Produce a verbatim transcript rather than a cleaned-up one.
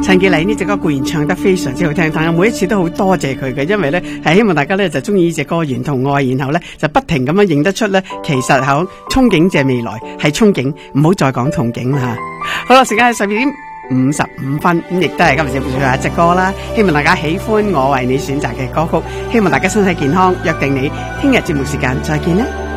陳潔麗呢隻歌固然唱得非常之好聽，但係每一次都好多謝佢嘅，因為咧係希望大家咧就中意呢隻歌源同愛，然後咧就不停咁樣認得出咧，其實響憧憬着未來係憧憬，唔好再講憧憬啦。好啦，時間係十二點五十五分，咁亦都係今日節目最後一隻歌啦。希望大家喜歡我為你選擇嘅歌曲，希望大家身體健康，約定你聽日節目時間再見啦。